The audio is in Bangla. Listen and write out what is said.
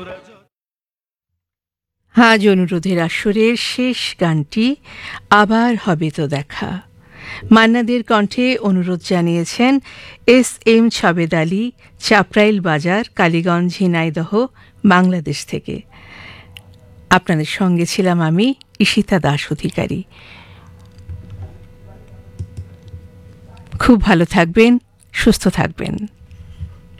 আজ অনুরোধের আসরের শেষ গানটি আবার হবে তো দেখা। মান্নাদের কণ্ঠে অনুরোধ জানিয়েছেন এস ছবেদ আলী, চাপরাইল বাজার, কালীগঞ্জ, ঝিনাইদহ, বাংলাদেশ থেকে। আপনাদের সঙ্গে ছিলাম আমি, ঈশিতা দাস অধিকারী। খুব ভালো থাকবেন, সুস্থ থাকবেন।